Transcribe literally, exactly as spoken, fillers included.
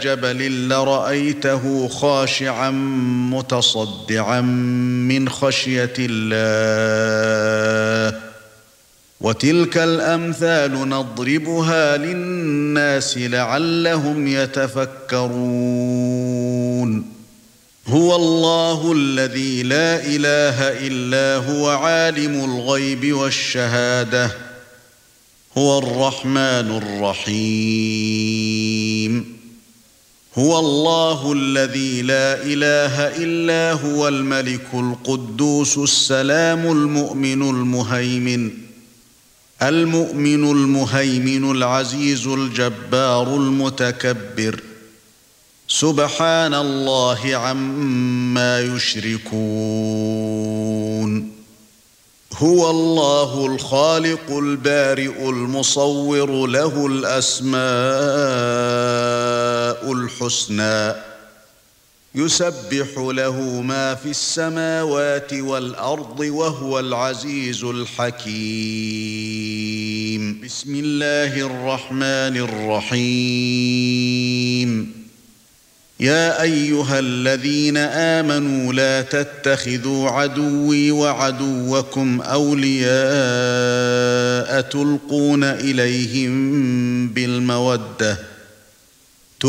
جبل لرأيته خاشعا متصدعا من خشية الله وتلك الأمثال نضربها للناس لعلهم يتفكرون هو الله الذي لا إله إلا هو عالم الغيب والشهادة هو الرحمن الرحيم هو الله الذي لا إله إلا هو الملك القدوس السلام المؤمن المهيمن المؤمن المهيمن العزيز الجبار المتكبر سبحان الله عما يشركون هو الله الخالق البارئ المصور له الأسماء الحسنى يسبح له ما في السماوات والأرض وهو العزيز الحكيم بسم الله الرحمن الرحيم يا أيها الذين آمنوا لا تتخذوا عدوي وعدوكم أولياء تلقون إليهم بالمودة